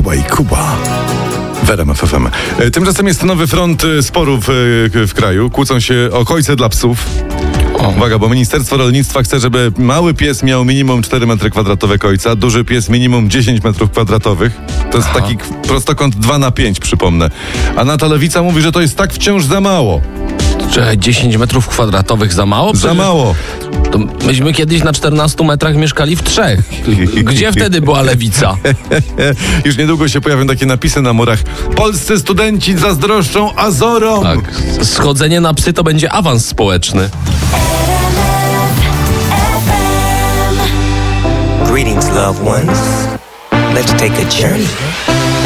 Kuba i Kuba w RMF FM. Tymczasem jest nowy front sporów w kraju. Kłócą się o kojce dla psów. Uwaga, bo Ministerstwo Rolnictwa chce, żeby mały pies miał minimum 4 m2 kojca, duży pies minimum 10 m2. To jest taki prostokąt 2:5, przypomnę. A Nata Lewica mówi, że to jest tak wciąż za mało. Czy 10 m2 za mało? Za mało. To myśmy kiedyś na 14 metrach mieszkali w 3. Gdzie wtedy była Lewica? Już niedługo się pojawią takie napisy na murach. Polscy studenci zazdroszczą Azorom. Tak. Schodzenie na psy to będzie awans społeczny. Greetings, loved ones. Let's take a journey